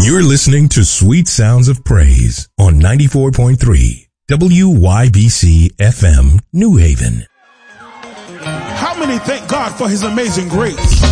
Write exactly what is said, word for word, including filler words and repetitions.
You're listening to Sweet Sounds of Praise on ninety-four point three W Y B C F M, New Haven. How many thank God for his amazing grace?